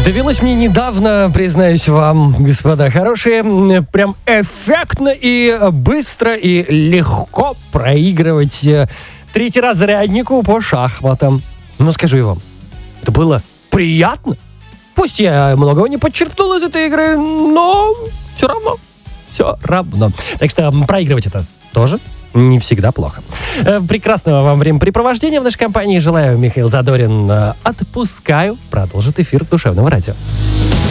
Довелось мне недавно, признаюсь вам, господа хорошие, прям эффектно и быстро и легко проигрывать третий раз заряднику по шахматам. Но скажу я вам, это было приятно. Пусть я многого не подчеркнул из этой игры, но все равно. Так что проигрывать это тоже не всегда плохо. Прекрасного вам времяпрепровождения в нашей компании. Желаю, Михаил Задорин. Отпускаю. Продолжит эфир Душевного радио.